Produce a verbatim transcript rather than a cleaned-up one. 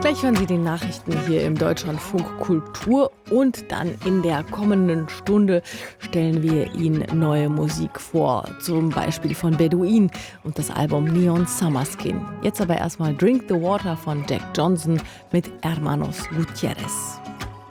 Gleich hören Sie die Nachrichten hier im Deutschlandfunk Kultur und dann in der kommenden Stunde stellen wir Ihnen neue Musik vor, zum Beispiel von Beduin und das Album Neon Summer Skin. Jetzt aber erstmal Drink the Water von Jack Johnson mit Hermanos Gutierrez.